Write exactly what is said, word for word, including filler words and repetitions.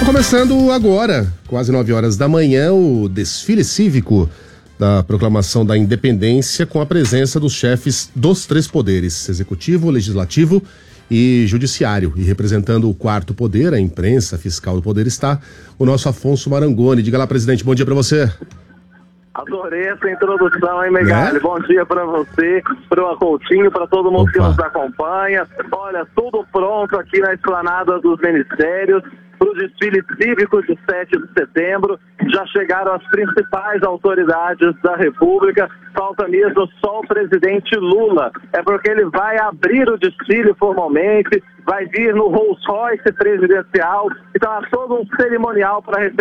Começando agora, quase nove horas da manhã, o desfile cívico da proclamação da independência com a presença dos chefes dos três poderes, executivo, legislativo e judiciário. E representando o quarto poder, a imprensa fiscal do poder, está o nosso Afonso Marangoni. Diga lá, presidente, bom dia para você. Adorei essa introdução, hein, Megali? Né? Bom dia para você, para o Acoutinho, para todo mundo Opa. que nos acompanha. Olha, tudo pronto aqui na esplanada dos ministérios para o desfile cívico de sete de setembro. Já chegaram as principais autoridades da República. Falta mesmo só o presidente Lula. É porque ele vai abrir o desfile formalmente, vai vir no Rolls Royce presidencial. Então há todo um cerimonial para receber